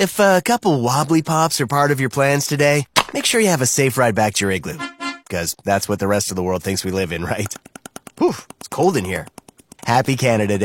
If a couple wobbly pops are part of your plans today, make sure you have a safe ride back to your igloo. Because that's what the rest of the world thinks we live in, right? Whew, it's cold in here. Happy Canada Day.